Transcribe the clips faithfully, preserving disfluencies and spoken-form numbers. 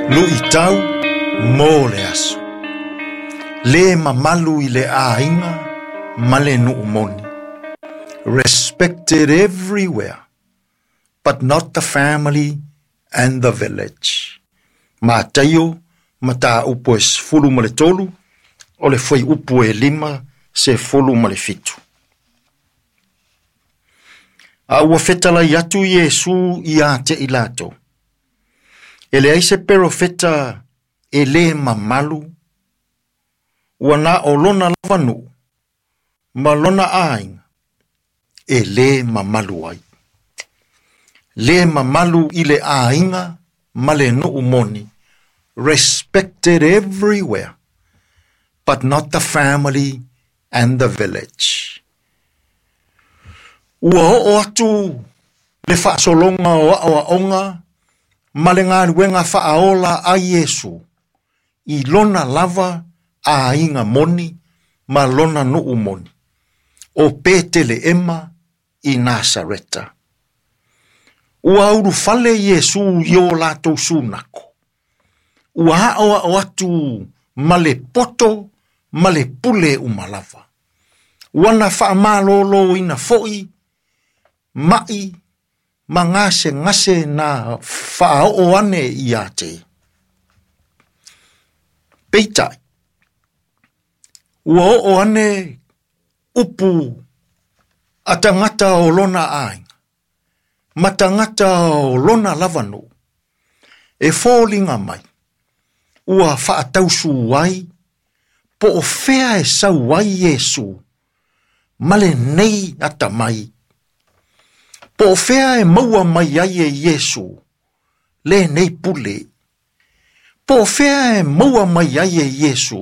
Lu i tau, mō le aso. Le mamalu i le ainga, ma le nuu moni. Respected everywhere, but not the family and the village. Ma taio, ma ta upo e fulu ma le tolu, o le foi upo e lima se fulu ma le fitu. A ua fetala yatu Yesu i a te ilato. Ele aise perofeta e le mamalu, ua na o lona lavanu, ma lona ainga, e le mamalu ai. Le mamalu i le ainga, ma le no umoni, respected everywhere, but not the family and the village. Ua o atu le whaasolonga o awa onga, ma le ngā ruenga whaaola a Yesu, i lona lava a inga moni, ma lona nuu moni, o Petele ema i Nasareta. Ua uru fale Yesu i o lato sunako. Ua haoa o atu ma le poto, ma le pule umalava. Wana whaamalolo ina foi, mai, ma ngase ngase na whaao ane i ate. Peitai. Ua o ane upu atangata o lona ainga. Matangata o lona lavanu. E fōlinga mai. Ua whaatausu wai. Po o whea e sau wai Yesu. Male nei ata mai. Po o whea e maua mai ai e Yesu. Le nei pule. Po o whea e maua mai ai e Yesu.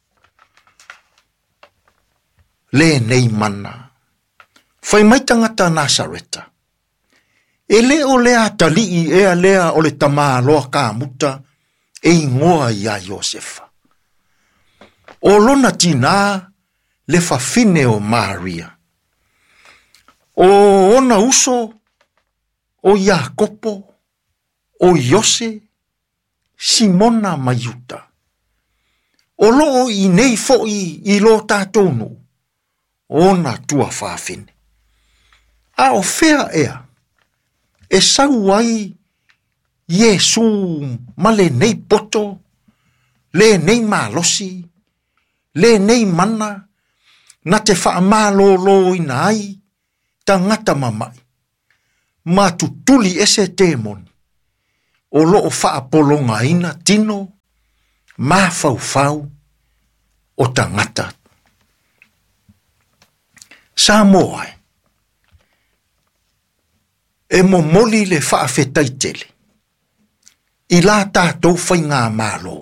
Le nei mana. Whai mai tangata Nasareta. E le o lea talii ea lea o le tamaa loa ka muta e ingoa ia Iosefa. O lona tina le fafine o Maria. O ona uso o Iakopo, o Iose, Simona Mayuta. O loo i nei foi i lo tātonu, ona tua whawhine. A o whea ea, e sau ai Yesu ma le nei poto, le nei malosi, le nei mana, na te whaamalo ina ai, tangata mamai. Ma tutuli ese temoni, o loo whaapolonga ina tino, ma fau fau, o tangata. Samoa, e mo moli le whaafetai tele. I la tātou whai ngā mālo.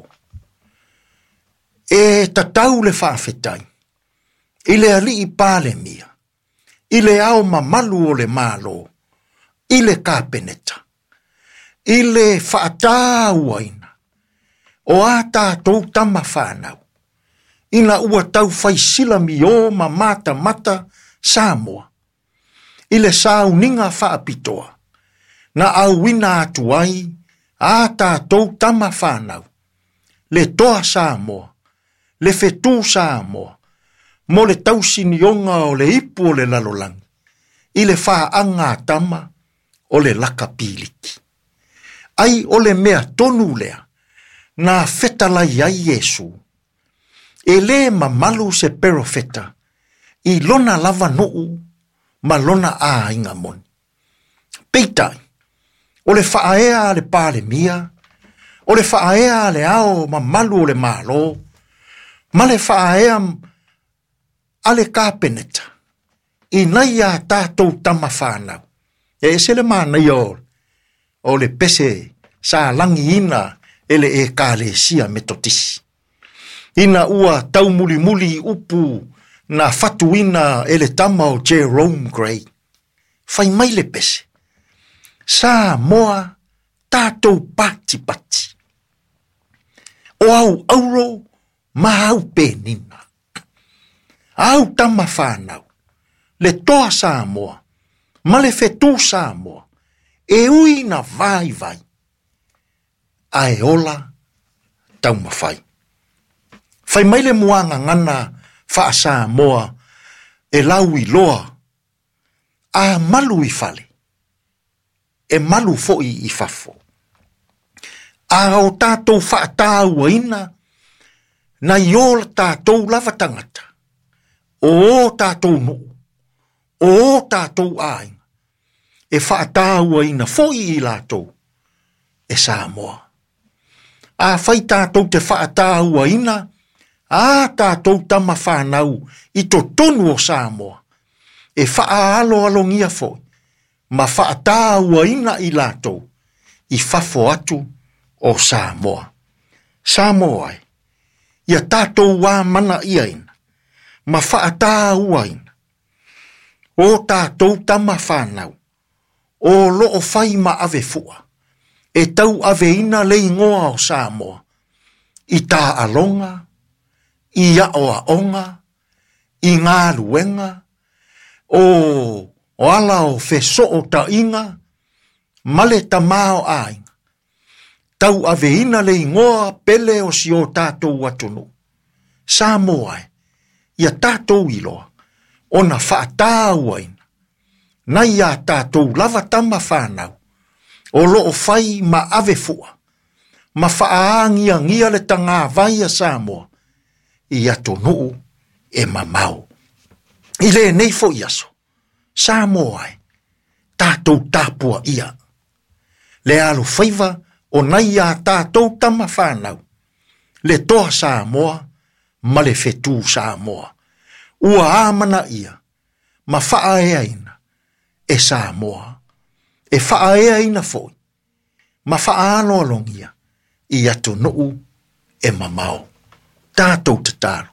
E tatau le whaafetai. I le ali i pāle mia. I le ao mamalu o le mālo. I le kāpeneta. I le whaatau aina. O a tātou tama whānau. Ina ua tau whai sila mi o ma mata mata Samoa. I le sauninga whaapitoa. Na au wina atu ai, a tātou tama whanau. Le toa Samoa, le whetū Samoa, mo le tausinionga o le ipu o le lalolangi. I le whaanga tama o le laka piliki. Ai o le mea tonu lea, na whetalai ai Yesu. E le mamalu se perofeta, i lona lava nuu, ma lona a inga moni. Peitai, o le whaaea le pāle mia, o le whaaea le ao ma malu o le malo, ma le whaaea a le kāpeneta, i nei a tātou tama whānau. E se le mānei o, o le pese sa langi ina ele e kāle sia metotisi. Ina ua tau muli muli upu na fatuina ele tama o Jerome Gray. Fai mai le pese. Sa moa tātou pati pati. O au auro ma au penina. Au tama whanau. Le toa sa moa. Ma le whetū sa moa. E ui na vai vai. Ae ola tau mawhai. Whai maile muanga ngana wha Samoa e lau i loa a malu i whale. E malu foi i whafo. A o tātou whaataa uaina na i ola tātou lava tangata. O tātou no. O tātou aing. E whaataa uaina foi i lātou. E Samoa. A whai tātou te whaataa uaina. A tātou tama whanau i to tonu o Samoa. E whaalo alongia foi. Ma whaataa uaina i lātou. I whafo atu o Samoa. Samoa e. Ia tātou wā mana iaina. Ma whaataa uaina. O tātou tama whanau. O loo whai ma ave fua. E tau ave ina lei ngoa o Samoa. I tā alonga. I ao a onga. I ngā luenga. O, o ala o wheso o ta inga. Male ta mao ainga. Tau ave ina le ingoa pele o si o tātou atunu. Samoa e. Ia tātou iloa. Ona whaatāua ina. Nai a tātou lava tama whanau. O loo whai ma ave fua. Ma whaangia ngia le tanga vai a Samoa. I atunu e mamau. I le nei fo iaso. Samoa e. Tātou tāpua ia. Le alu whaiva o nai a tātou tama whanau. Le toa Samoa, ma le whetū Samoa. Ua āmana ia, ma whaaea ina, e Samoa. E whaaea ina foi, ma whaano alongia, i atu nuu e mamau. Tātou te tāro.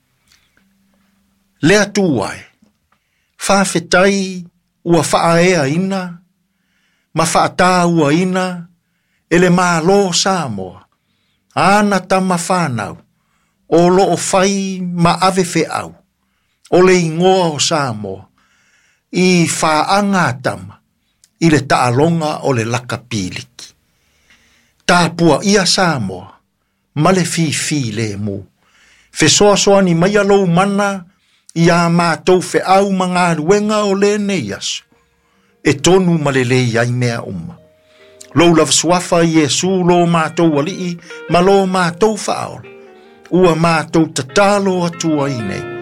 Le atu wae, whawhetai ua whaaea ina, ma whaataa ua ina, ele mā lo Samoa, ana tama whanau, o loo whai ma ave whe au, o le ingoa o Samoa, i whaanga tama, i le taalonga o le laka piliki. Tāpua ia Samoa, ma le fi fi le mu, whesoa soa ni mai alou mana, i a mātou whe au mga ruenga o le neiasu, e tonu ma le le iai mea umma. Lou lava suafa i Yesu lo mātou alii, ma lo mātou whaola. Ua mātou tatalo atua i nei.